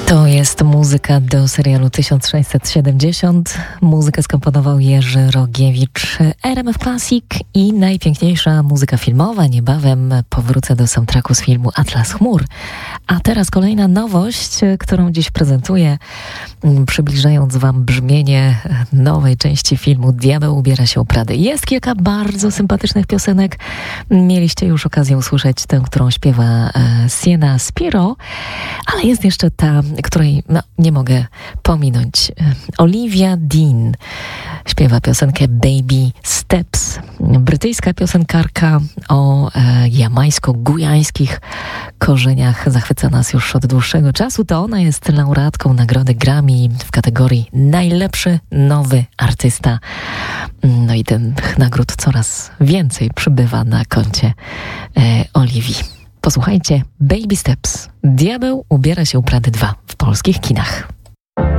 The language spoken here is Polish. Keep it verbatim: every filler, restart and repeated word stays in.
To jest muzyka do serialu tysiąc sześćset siedemdziesiąt. Muzykę skomponował Jerzy Rogiewicz. R M F Classic i najpiękniejsza muzyka filmowa. Niebawem powrócę do soundtracku z filmu Atlas Chmur. A teraz kolejna nowość, którą dziś prezentuję, przybliżając wam brzmienie nowej części filmu Diabeł ubiera się u Prady. Jest kilka bardzo sympatycznych piosenek. Mieliście już okazję usłyszeć tę, którą śpiewa Sienna Spiro, ale jest jeszcze ta, której no, nie mogę pominąć. Olivia Dean śpiewa piosenkę Baby Steps. Brytyjska piosenkarka o e, jamajsko-gujańskich korzeniach zachwyca nas już od dłuższego czasu. To ona jest laureatką nagrody Grammy w kategorii Najlepszy Nowy Artysta. No i tych nagród coraz więcej przybywa na koncie e, Oliwii. Posłuchajcie, Baby Steps. Diabeł ubiera się u Prady dwa w polskich kinach.